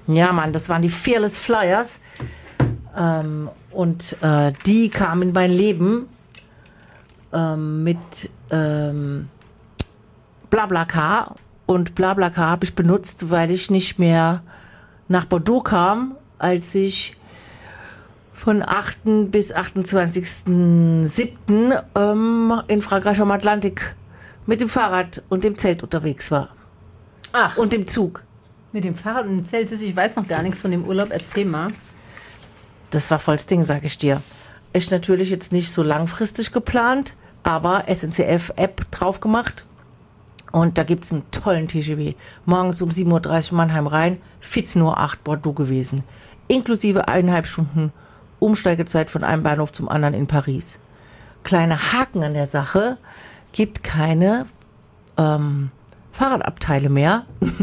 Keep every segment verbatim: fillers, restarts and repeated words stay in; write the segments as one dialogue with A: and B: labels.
A: Ja, Mann, das waren die Fearless Flyers. Ähm, und äh, die kamen in mein Leben ähm, mit ähm, BlaBlaCar. Und BlaBlaCar habe ich benutzt, weil ich nicht mehr nach Bordeaux kam, als ich von achten bis achtundzwanzigsten siebten Ähm, in Frankreich am Atlantik mit dem Fahrrad und dem Zelt unterwegs war.
B: Ach.
A: Und dem Zug.
B: Mit dem Fahrrad und dem Zelt, ich weiß noch gar nichts von dem Urlaub. Erzähl mal.
A: Das war volles Ding, sag ich dir. Ist natürlich jetzt nicht so langfristig geplant, aber S N C F-App drauf gemacht. Und da gibt es einen tollen T G V. Morgens um sieben Uhr dreißig Mannheim rein, vierzehn Uhr acht Bordeaux gewesen. Inklusive eineinhalb Stunden Umsteigezeit von einem Bahnhof zum anderen in Paris. Kleiner Haken an der Sache, gibt keine ähm, Fahrradabteile mehr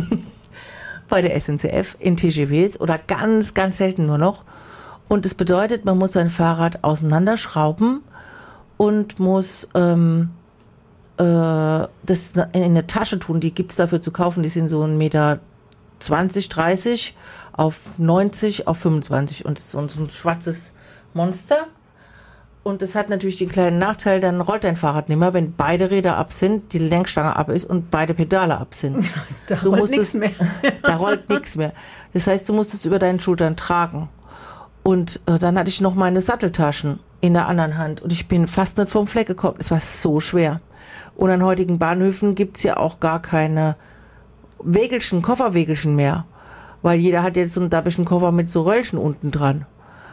A: bei der S N C F in T G Vs oder ganz, ganz selten nur noch. Und das bedeutet, man muss sein Fahrrad auseinanderschrauben und muss ähm, äh, das in eine Tasche tun. Die gibt es dafür zu kaufen. Die sind so ein Meter zwanzig, dreißig auf neunzig, auf fünfundzwanzig. Und so, so ein schwarzes Monster. Und das hat natürlich den kleinen Nachteil, dann rollt dein Fahrrad nicht mehr, wenn beide Räder ab sind, die Lenkstange ab ist und beide Pedale ab sind.
B: Da
A: du
B: rollt nichts mehr.
A: Da rollt nichts mehr. Das heißt, du musst es über deinen Schultern tragen. Und äh, dann hatte ich noch meine Satteltaschen in der anderen Hand. Und ich bin fast nicht vom Fleck gekommen. Es war so schwer. Und an heutigen Bahnhöfen gibt es ja auch gar keine Wägelchen, Kofferwägelchen mehr. Weil jeder hat jetzt so einen dappischen Koffer mit so Röllchen unten dran.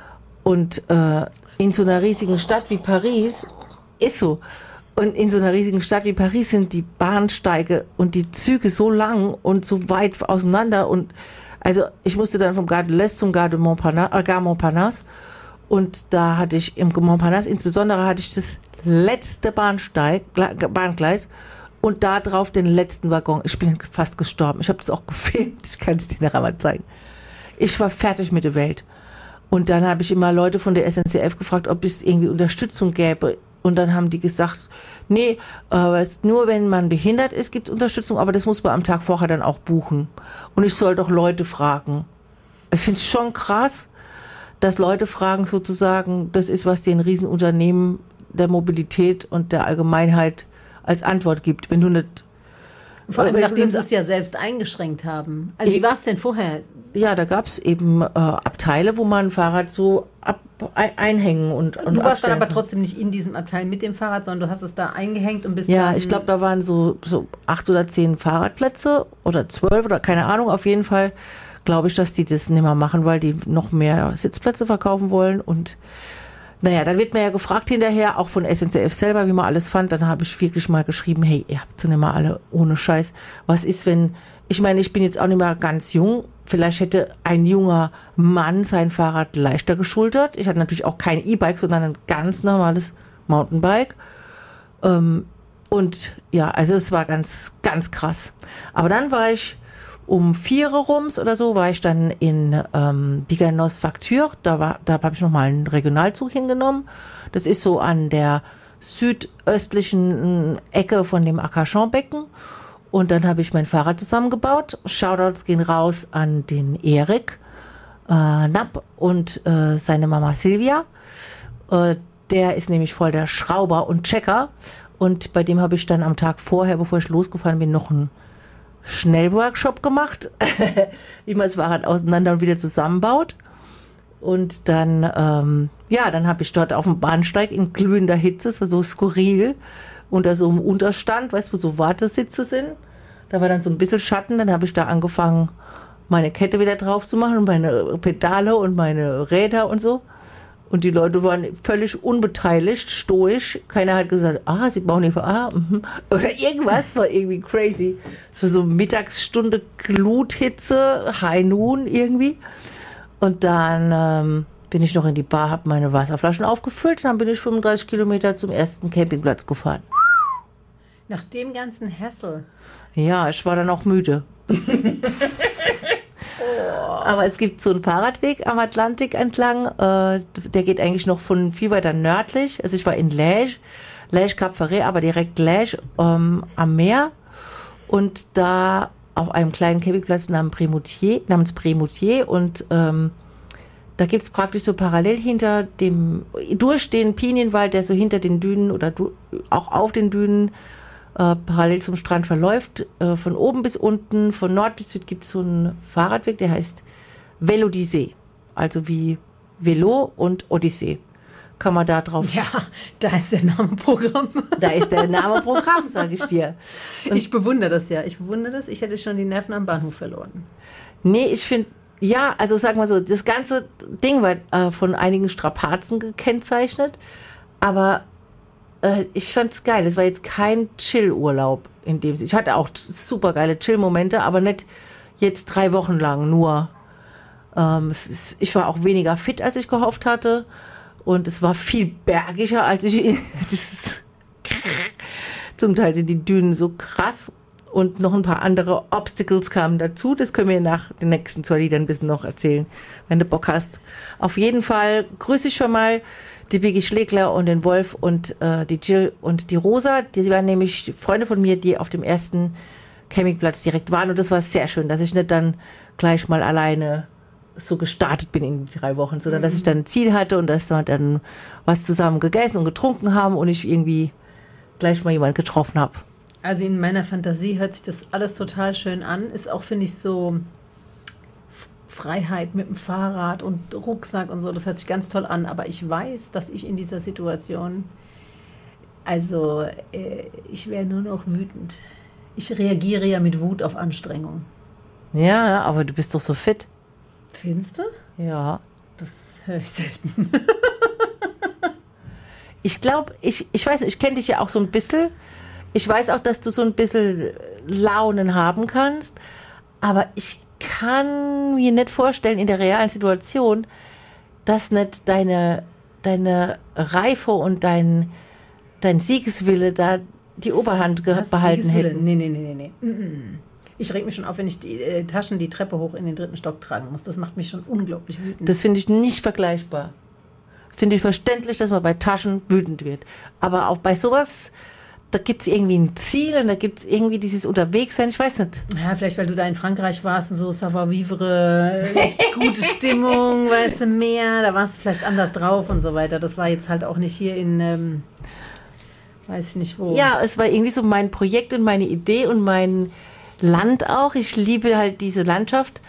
A: Und äh, in so einer riesigen Stadt wie Paris ist so. Und in so einer riesigen Stadt wie Paris sind die Bahnsteige und die Züge so lang und so weit auseinander. Und also ich musste dann vom Gare de l'Est zum Gare de Montparnasse, äh, Gare Montparnasse. Und da hatte ich im Montparnasse, insbesondere hatte ich das letzte Bahnsteig, Bahngleis und da drauf den letzten Waggon. Ich bin fast gestorben. Ich habe das auch gefilmt. Ich kann es dir nachher mal zeigen. Ich war fertig mit der Welt. Und dann habe ich immer Leute von der S N C F gefragt, ob es irgendwie Unterstützung gäbe. Und dann haben die gesagt, nee, äh, nur wenn man behindert ist, gibt es Unterstützung, aber das muss man am Tag vorher dann auch buchen. Und ich soll doch Leute fragen. Ich finde es schon krass, dass Leute fragen sozusagen, das ist, was den Riesenunternehmen der Mobilität und der Allgemeinheit als Antwort gibt. Wenn du nicht...
B: Vor allem, nachdem sie es ja selbst eingeschränkt haben. Also wie war es denn vorher?
A: Ja, da gab es eben äh, Abteile, wo man ein Fahrrad so ab, ein, einhängen und, und
B: Du warst
A: abstellen.
B: dann aber trotzdem nicht in diesem Abteil mit dem Fahrrad, sondern du hast es da eingehängt und bist
A: Ja,
B: dann...
A: ich glaube, da waren so, so acht oder zehn Fahrradplätze oder zwölf oder keine Ahnung. Auf jeden Fall glaube ich, dass die das nicht mehr machen, weil die noch mehr Sitzplätze verkaufen wollen. Und naja, dann wird mir ja gefragt hinterher, auch von S N C F selber, wie man alles fand. Dann habe ich wirklich mal geschrieben, hey, ihr habt sie nicht mal alle ohne Scheiß. Was ist, wenn... Ich meine, ich bin jetzt auch nicht mehr ganz jung. Vielleicht hätte ein junger Mann sein Fahrrad leichter geschultert. Ich hatte natürlich auch kein E-Bike, sondern ein ganz normales Mountainbike. Ähm, und ja, also es war ganz, ganz krass. Aber dann war ich um vier rums oder so, war ich dann in ähm, Biganos-Facture. Da, war, da habe ich nochmal einen Regionalzug hingenommen. Das ist so an der südöstlichen Ecke von dem Arcachon-Becken. Und dann habe ich mein Fahrrad zusammengebaut. Shoutouts gehen raus an den Erik äh, Napp und äh, seine Mama Silvia. Äh, der ist nämlich voll der Schrauber und Checker. Und bei dem habe ich dann am Tag vorher, bevor ich losgefahren bin, noch einen Schnellworkshop gemacht, wie man das Fahrrad auseinander und wieder zusammenbaut. Und dann, ähm, ja, dann habe ich dort auf dem Bahnsteig in glühender Hitze, es war so skurril, unter so einem Unterstand, weißt du, wo so Wartesitze sind. Da war dann so ein bisschen Schatten, dann habe ich da angefangen, meine Kette wieder drauf zu machen und meine Pedale und meine Räder und so. Und die Leute waren völlig unbeteiligt, stoisch. Keiner hat gesagt, ah, sie bauen Hilfe, ah, mhm. Oder irgendwas, war irgendwie crazy. Es war so Mittagsstunde Gluthitze, High Noon irgendwie. Und dann ähm, bin ich noch in die Bar, habe meine Wasserflaschen aufgefüllt, dann bin ich fünfunddreißig Kilometer zum ersten Campingplatz gefahren.
B: Nach dem ganzen Hassel.
A: Ja, ich war dann auch müde. Aber es gibt so einen Fahrradweg am Atlantik entlang, äh, der geht eigentlich noch von viel weiter nördlich. Also ich war in Lège, Lège Cap Ferret, aber direkt Lège ähm, am Meer. Und da auf einem kleinen Campingplatz namens Prémoutier, namens Prémoutier und ähm, da gibt es praktisch so parallel hinter dem, durch den Pinienwald, der so hinter den Dünen oder du, auch auf den Dünen äh, parallel zum Strand verläuft, äh, von oben bis unten, von Nord bis Süd gibt es so einen Fahrradweg, der heißt Vélo d'Isée, also wie Velo und Odyssee. Kann man da drauf...
B: Ja, da ist der Name Programm.
A: Da ist der Name Programm, sage ich dir.
B: Und ich bewundere das ja, ich bewundere das. Ich hätte schon die Nerven am Bahnhof verloren.
A: Nee, ich finde... Ja, also sag mal so, das ganze Ding war äh, von einigen Strapazen gekennzeichnet, aber äh, ich fand's geil. Es war jetzt kein Chill-Urlaub in dem Sinne. Ich hatte auch super geile Chill-Momente, aber nicht jetzt drei Wochen lang nur. Ähm, es ist, ich war auch weniger fit, als ich gehofft hatte und es war viel bergiger, als ich... das, zum Teil sind die Dünen so krass. Und noch ein paar andere Obstacles kamen dazu. Das können wir nach den nächsten zwei Liedern ein bisschen noch erzählen, wenn du Bock hast. Auf jeden Fall grüße ich schon mal die Biggie Schlegler und den Wolf und äh, die Jill und die Rosa. Die waren nämlich Freunde von mir, die auf dem ersten Campingplatz direkt waren. Und das war sehr schön, dass ich nicht dann gleich mal alleine so gestartet bin in drei Wochen, sondern mhm. dass ich dann ein Ziel hatte und dass wir dann was zusammen gegessen und getrunken haben und ich irgendwie gleich mal jemanden getroffen habe.
B: Also in meiner Fantasie hört sich das alles total schön an. Ist auch, finde ich, so Freiheit mit dem Fahrrad und Rucksack und so. Das hört sich ganz toll an. Aber ich weiß, dass ich in dieser Situation, also äh, ich wäre nur noch wütend. Ich reagiere ja mit Wut auf Anstrengung.
A: Ja, aber du bist doch so fit.
B: Findest du?
A: Ja.
B: Das höre ich selten.
A: Ich glaube, ich, ich weiß nicht, ich kenne dich ja auch so ein bisschen. Ich weiß auch, dass du so ein bisschen Launen haben kannst, aber ich kann mir nicht vorstellen, in der realen Situation, dass nicht deine, deine Reife und dein, dein Siegeswille da die Oberhand ge- behalten hätten.
B: Nee, nee, nee, nee, nee. Ich reg mich schon auf, wenn ich die äh, Taschen die Treppe hoch in den dritten Stock tragen muss. Das macht mich schon unglaublich wütend.
A: Das finde ich nicht vergleichbar. Finde ich verständlich, dass man bei Taschen wütend wird. Aber auch bei sowas... Da gibt es irgendwie ein Ziel und da gibt es irgendwie dieses Unterwegssein, ich weiß nicht.
B: Ja, vielleicht, weil du da in Frankreich warst und so savoir-vivre, gute Stimmung, weißt du, mehr, da warst du vielleicht anders drauf und so weiter. Das war jetzt halt auch nicht hier in, ähm, weiß ich nicht wo.
A: Ja, es war irgendwie so mein Projekt und meine Idee und mein Land auch. Ich liebe halt diese Landschaft,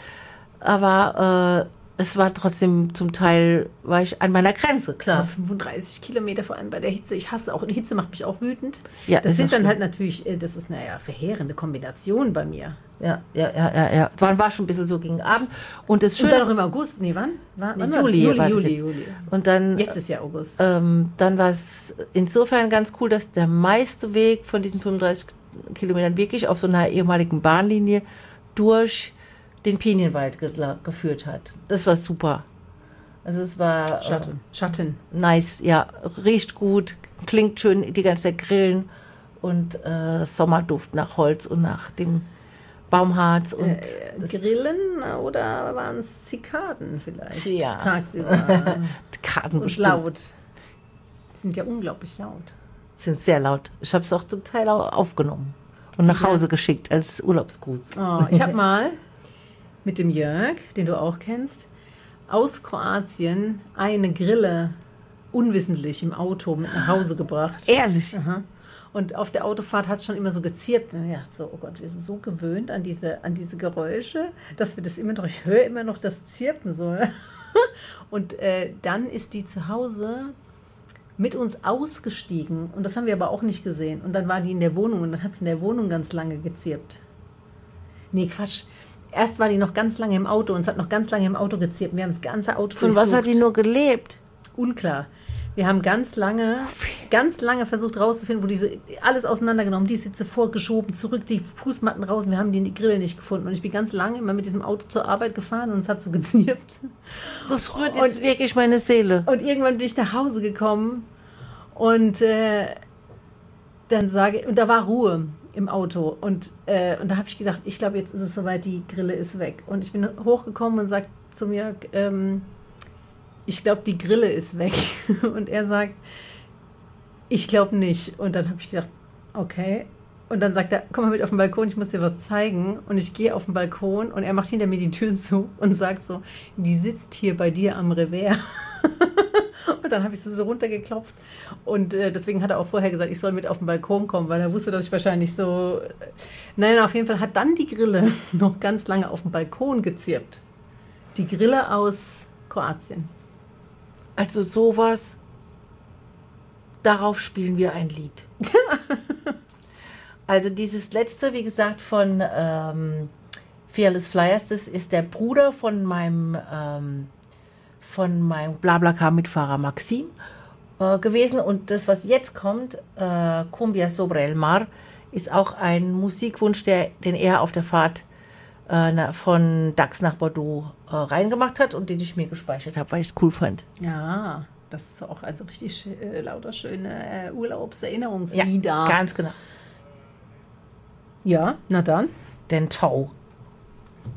A: aber äh, es war trotzdem zum Teil, war ich an meiner Grenze, klar.
B: Ja, fünfunddreißig Kilometer, vor allem bei der Hitze. Ich hasse auch, die Hitze macht mich auch wütend.
A: Ja,
B: das sind dann
A: schlimm.
B: halt natürlich, das ist eine ja, verheerende Kombination bei mir.
A: Ja, ja, ja, ja, ja. War, war schon ein bisschen so gegen Abend. Und das Schöne...
B: Und dann auch im August, nee, wann? War,
A: Nee,
B: wann
A: Juli,
B: Juli,
A: war das
B: Juli,
A: jetzt.
B: Juli.
A: Und dann...
B: Jetzt ist ja August.
A: Ähm, dann war es insofern ganz cool, dass der meiste Weg von diesen fünfunddreißig Kilometern wirklich auf so einer ehemaligen Bahnlinie durch den Pinienwald ge- geführt hat. Das war super. Also es war
B: Schatten.
A: Äh,
B: Schatten.
A: nice, ja, riecht gut, klingt schön, die ganze Zeit grillen und äh, Sommerduft nach Holz und nach dem Baumharz und
B: Äh,
A: das-
B: Grillen oder waren es Zikaden vielleicht?
A: Ja.
B: Tagsüber.
A: Karten
B: Und
A: bestimmt.
B: laut. Die sind ja unglaublich laut.
A: Sind sehr laut. Ich habe es auch zum Teil auch aufgenommen und nach Hause geschickt als Urlaubsgruß.
B: Oh, ich habe mal mit dem Jörg, den du auch kennst, aus Kroatien eine Grille unwissentlich im Auto mit nach Hause gebracht.
A: Ehrlich?
B: Aha. Und auf der Autofahrt hat es schon immer so gezirpt. Und ja, so, oh Gott, wir sind so gewöhnt an diese, an diese Geräusche, dass wir das immer noch, ich höre immer noch das Zirpen so. Und äh, dann ist die zu Hause mit uns ausgestiegen. Und das haben wir aber auch nicht gesehen. Und dann war die in der Wohnung und dann hat es in der Wohnung ganz lange gezirpt. Nee, Quatsch. Erst war die noch ganz lange im Auto und es hat noch ganz lange im Auto gezirpt. Wir haben das ganze Auto
A: Von was hat
B: durchsucht.
A: die nur gelebt?
B: Unklar. Wir haben ganz lange, ganz lange versucht rauszufinden, wo diese, alles auseinandergenommen, die Sitze vorgeschoben, zurück, die Fußmatten raus. Wir haben die, die Grille nicht gefunden. Und ich bin ganz lange immer mit diesem Auto zur Arbeit gefahren und es hat so gezirpt.
A: Das rührt jetzt wirklich meine Seele.
B: Und irgendwann bin ich nach Hause gekommen und äh, dann sage und da war Ruhe im Auto. Und, äh, und da habe ich gedacht, ich glaube, jetzt ist es soweit, die Grille ist weg. Und ich bin hochgekommen und sage zu mir, ähm, ich glaube, die Grille ist weg. Und er sagt, ich glaube nicht. Und dann habe ich gedacht, okay, Und dann sagt er, komm mal mit auf den Balkon, ich muss dir was zeigen. Und ich gehe auf den Balkon und er macht hinter mir die Türen zu und sagt so, die sitzt hier bei dir am Revers. Und dann habe ich sie so runtergeklopft. Und äh, deswegen hat er auch vorher gesagt, ich soll mit auf den Balkon kommen, weil er wusste, dass ich wahrscheinlich so... Nein, auf jeden Fall hat dann die Grille noch ganz lange auf dem Balkon gezirpt. Die Grille aus Kroatien.
A: Also sowas, darauf spielen wir ein Lied. Also dieses letzte, wie gesagt, von ähm, Fearless Flyers, das ist der Bruder von meinem, ähm, von meinem BlaBlaCar-Mitfahrer Maxim äh, gewesen. Und das, was jetzt kommt, äh, Cumbia sobre el Mar, ist auch ein Musikwunsch, der, den er auf der Fahrt äh, von Dax nach Bordeaux äh, reingemacht hat und den ich mir gespeichert habe, weil ich es cool fand.
B: Ja, das ist auch also richtig äh, lauter schöne äh, Urlaubserinnerungslieder.
A: Ja, ganz genau.
B: Ja, na dann.
A: Den Tau.